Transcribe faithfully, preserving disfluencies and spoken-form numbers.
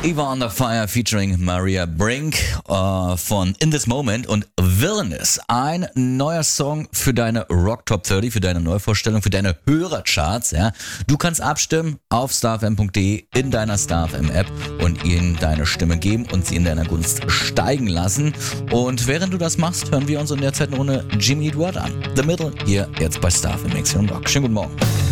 Eva Under Fire featuring Maria Brink äh, von In This Moment und Villainous. Ein neuer Song für deine Rock Top dreißig, für deine Neuvorstellung, für deine Hörercharts. Ja. Du kannst abstimmen auf starfm punkt de in deiner StarFM App und ihnen deine Stimme geben und sie in deiner Gunst steigen lassen. Und während du das machst, hören wir uns in der Zeit eine Runde Jimmy Eat World an. The Middle hier jetzt bei StarFM Mix und Rock. Schönen guten Morgen.